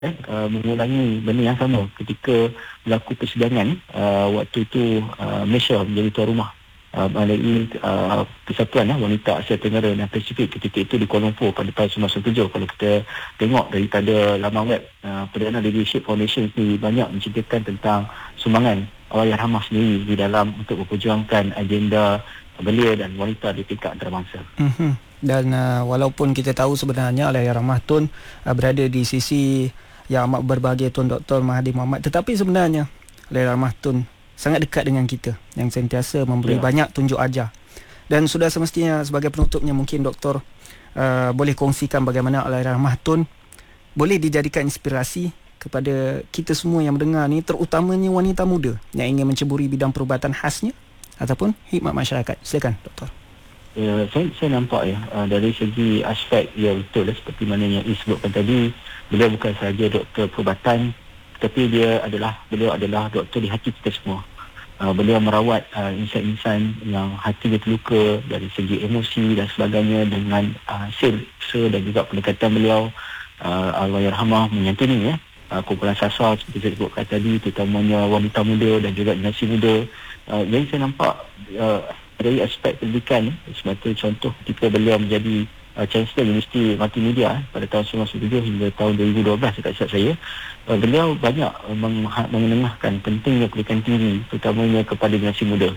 mengulangi benda yang sama ketika berlaku persidangan waktu itu Malaysia menjadi tuan rumah melalui Persatuan Wanita Asia Tenggara dan Pasifik ketika itu di Kuala Lumpur pada tahun 1997. Kalau kita tengok daripada laman web Perdana Leadership Foundation ini banyak menceritakan tentang sumbangan Allahyarhamah sendiri di dalam untuk memperjuangkan agenda belia dan wanita di tingkat antarabangsa. Dan walaupun kita tahu sebenarnya Allahyarhamah Tun berada di sisi yang amat berbahagia Tun Dr. Mahathir Mohamad, tetapi sebenarnya Allahyarhamah Tun sangat dekat dengan kita, yang sentiasa memberi banyak tunjuk ajar. Dan sudah semestinya sebagai penutupnya mungkin Doktor boleh kongsikan bagaimana Allahyarhamah Tun boleh dijadikan inspirasi kepada kita semua yang mendengar ni, terutamanya wanita muda yang ingin menceburi bidang perubatan khasnya ataupun khidmat masyarakat. Silakan Doktor. Ya, saya nampak dari segi aspek betul seperti mana yang disebutkan tadi, beliau bukan sahaja doktor perubatan, tapi beliau adalah doktor di hati kita semua. Beliau merawat insan-insan yang hati dia terluka dari segi emosi dan sebagainya dengan sel dan juga pendekatan beliau. Allahyarhamah menyantuni kumpulan sasar seperti saya sebutkan tadi, terutamanya wanita muda dan juga generasi muda. Jadi saya nampak dari aspek pendidikan, sebagai contoh ketika beliau menjadi Chancellor Universiti Multimedia pada tahun 1997 hingga tahun 2012 dekat silap saya, beliau banyak mengenengahkan pentingnya pendidikan tinggi terutamanya kepada generasi muda.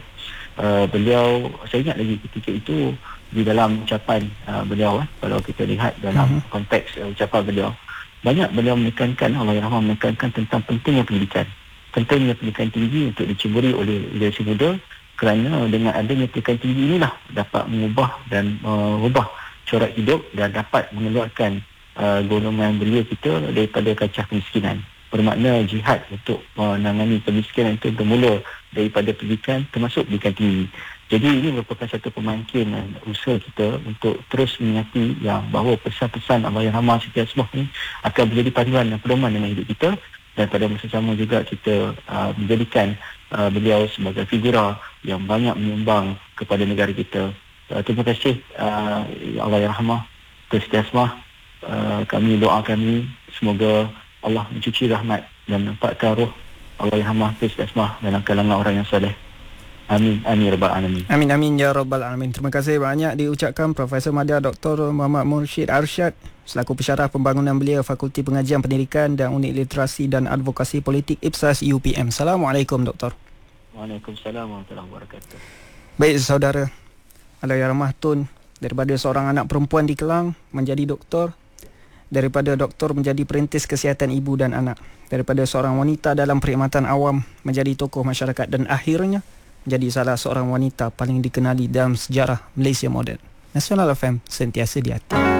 Saya ingat lagi ketika itu di dalam ucapan beliau, kalau kita lihat dalam konteks ucapan beliau, banyak beliau menekankan, Allahyarhamah menekankan tentang pentingnya pendidikan tinggi untuk diceburi oleh generasi muda, kerana dengan adanya pendidikan tinggi inilah dapat mengubah dan merubah corak hidup dan dapat mengeluarkan golongan belia kita daripada kancah kemiskinan. Bermakna jihad untuk menangani kemiskinan itu bermula daripada pendidikan, termasuk pendidikan tinggi. Jadi ini merupakan satu pemangkin usaha kita untuk terus mengingati yang bahawa pesan-pesan Allahyarhamah Siti Asmah ini akan menjadi panduan dan pedoman dalam hidup kita, dan pada masa sama juga kita menjadikan beliau sebagai figura yang banyak menyumbang kepada negara kita. Terima kasih Allahyarhamah Siti Asmah. Kami doa kami semoga Allah mencuci rahmat dan menempatkan roh Allahyarhamah Siti Asmah dalam kalangan orang yang soleh. Amin, amin ya rabbal alamin. Amin, amin ya rabbal alamin. Terima kasih banyak diucapkan Profesor Madya Dr. Muhammad Mursyid Arsyad selaku pensyarah pembangunan belia Fakulti Pengajian Pendidikan dan Unit Literasi dan Advokasi Politik IPSAS UPM. Assalamualaikum Doktor. Waalaikumsalam warahmatullahi wabarakatuh. Baik saudara, Allahyarhamah Tun daripada seorang anak perempuan di Kelang menjadi doktor, daripada doktor menjadi perintis kesihatan ibu dan anak, daripada seorang wanita dalam perkhidmatan awam menjadi tokoh masyarakat, dan akhirnya menjadi salah seorang wanita paling dikenali dalam sejarah Malaysia moden. Nasional FM, sentiasa di hati.